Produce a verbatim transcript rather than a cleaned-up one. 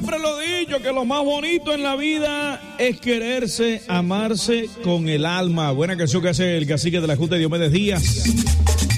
siempre lo he dicho, que lo más bonito en la vida es quererse, amarse con el alma. Buena canción que hace el cacique de la Junta, Diomedes Díaz.